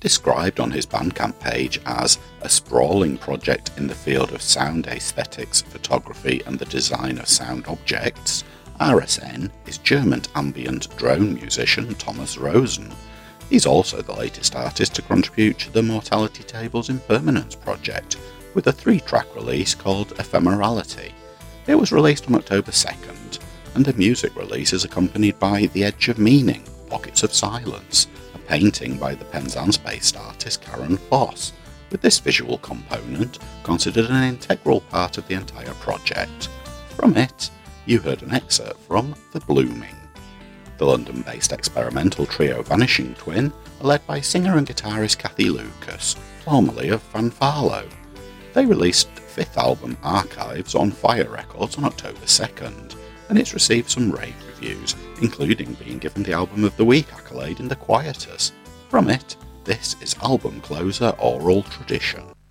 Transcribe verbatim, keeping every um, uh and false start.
Described on his Bandcamp page as a sprawling project in the field of sound aesthetics, photography and the design of sound objects, R S N is German ambient drone musician Thomas Rosen. He's also the latest artist to contribute to the Mortality Tables Impermanence project, with a three-track release called Ephemerality. It was released on October second, and the music release is accompanied by The Edge of Meaning, Pockets of Silence, a painting by the Penzance-based artist Karen Foss, with this visual component considered an integral part of the entire project. From it, you heard an excerpt from The Blooming. The London-based experimental trio Vanishing Twin are led by singer and guitarist Kathy Lucas, formerly of Fanfarlo. They released fifth album Archives on Fire Records on October second, and it's received some rave reviews, including being given the Album of the Week accolade in The Quietus. From it, this is album closer Oral Tradition.